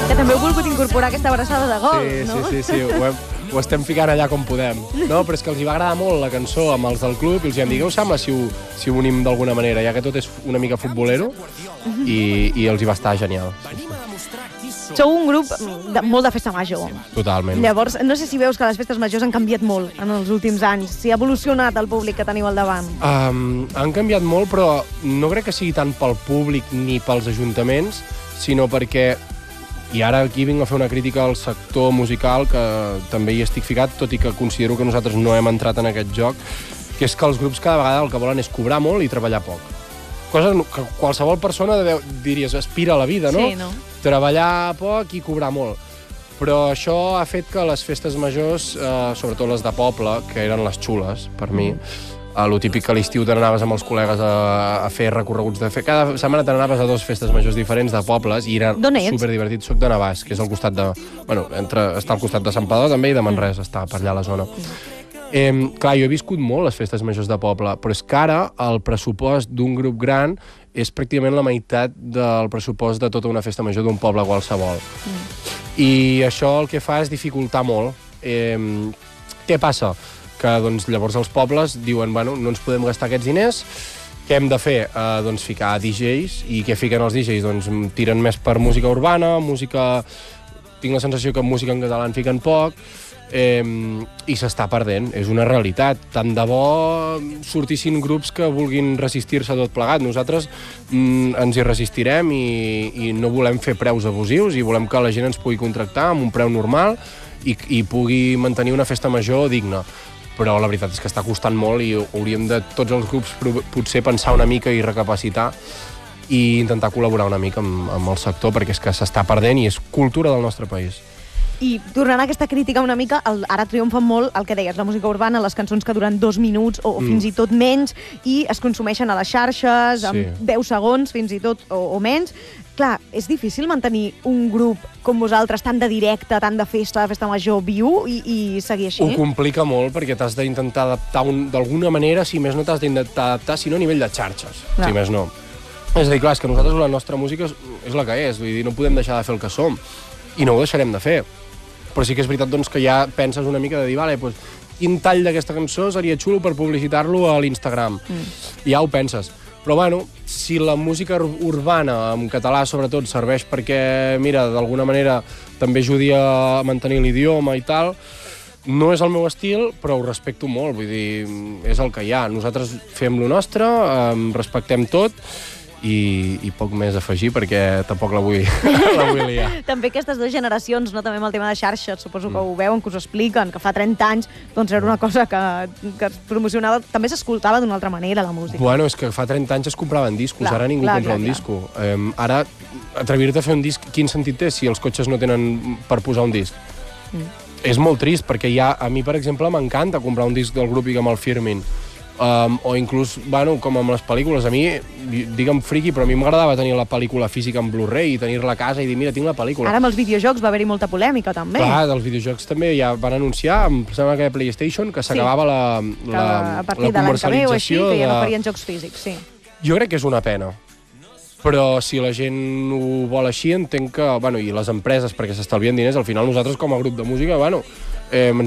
Que també heu volgut incorporar aquesta abraçada de gol, no? Sí, ho estem ficant allà com podem. No, però és que els hi va agradar molt la cançó amb els del club i els vam dir, què us sembla si ho unim d'alguna manera, ja que tot és una mica futbolero, i els hi va estar genial. Sou un grup molt de festa major. Totalment. Llavors, no sé si veus que les festes majors han canviat molt en els últims anys, si ha evolucionat el públic que teniu al davant. Han canviat molt, però no crec que sigui tant pel públic ni pels ajuntaments, sinó perquè, i ara aquí vinc a fer una crítica al sector musical, que també hi estic ficat, tot i que considero que nosaltres no hem entrat en aquest joc, que és que els grups cada vegada el que volen és cobrar molt i treballar poc. Cosa que qualsevol persona diries, aspira a la vida, no? Sí, no? Treballar poc i cobrar molt. Però això ha fet que les festes majors, sobretot les de poble, que eren les xules, per mi, lo típic que a l'estiu te n'anaves amb els col·legues a fer recorreguts, cada setmana te n'anaves a 2 festes majors diferents de pobles i era superdivertit. Soc de Navàs, que és al costat de... Bueno, està al costat de Sant Padó també i de Manresa, està per allà a la zona. Clar, jo he viscut molt les festes majors de poble, però és que ara el pressupost d'un grup gran és pràcticament la meitat del pressupost de tota una festa major d'un poble qualsevol. I això el que fa és dificultar molt. Què passa? Que doncs, llavors els pobles diuen, bueno, no ens podem gastar aquests diners, què hem de fer? Doncs ficar DJs, i què fiquen els DJs? Doncs tiren més per música urbana, tinc la sensació que música en català en fiquen poc, i s'està perdent, és una realitat. Tant de bo sortissin grups que vulguin resistir-se a tot plegat. Nosaltres ens hi resistirem i no volem fer preus abusius i volem que la gent ens pugui contractar amb un preu normal i pugui mantenir una festa major digna. Però la veritat és que està costant molt i hauríem de tots els grups potser pensar una mica i recapacitar i intentar col·laborar una mica amb el sector, perquè és que s'està perdent i és cultura del nostre país. I tornant a aquesta crítica una mica, ara triomfa molt el que deies, la música urbana, les cançons que duren 2 minuts o fins i tot menys i es consumeixen a les xarxes amb 10 segons fins i tot o menys. Clar, és difícil mantenir un grup com vosaltres tan de directe, tan de festa major viu i seguir així? Ho complica molt perquè t'has d'intentar adaptar d'alguna manera, si més no t'has d'intentar adaptar, sinó a nivell de xarxes, si més no. És a dir, clar, és que nosaltres la nostra música és la que és, vull dir, no podem deixar de fer el que som i no ho deixarem de fer. Però sí que és veritat doncs, que ja penses una mica de dir, vale, doncs, quin tall d'aquesta cançó seria xulo per publicitar-lo a l'Instagram. Ja ho penses. Però, bueno, si la música urbana, en català sobretot, serveix perquè, mira, d'alguna manera també ajudi a mantenir l'idioma i tal, no és el meu estil, però ho respecto molt, vull dir, és el que hi ha. Nosaltres fem lo nostre, respectem tot, i poc més a afegir perquè tampoc la vull liar. També aquestes 2 generacions, no? També amb el tema de xarxes, suposo que ho veuen, que us expliquen, que fa 30 anys doncs era una cosa que es promocionava, també s'escoltava d'una altra manera la música. Bueno, és que fa 30 anys es compraven discos, ara ningú compra un disco. Ara, atrevir-te a fer un disc, quin sentit té si els cotxes no tenen per posar un disc? És molt trist, perquè a mi, per exemple, m'encanta comprar un disc del grup i amb el Firmin. O inclús, bueno, com amb les pel·lícules. A mi, digue'm friki, però a mi m'agradava tenir la pel·lícula física en Blu-ray i tenir-la a casa i dir, mira, tinc la pel·lícula. Ara amb els videojocs va haver-hi molta polèmica, també. Clar, dels videojocs també ja van anunciar, em sembla que a PlayStation, que s'acabava la a partir de l'any que ve o així, que ja no farien jocs físics, sí. Jo crec que és una pena. Però si la gent ho vol així, entenc que... Bueno, i les empreses, perquè s'estalvien diners, al final nosaltres com a grup de música, bueno, ens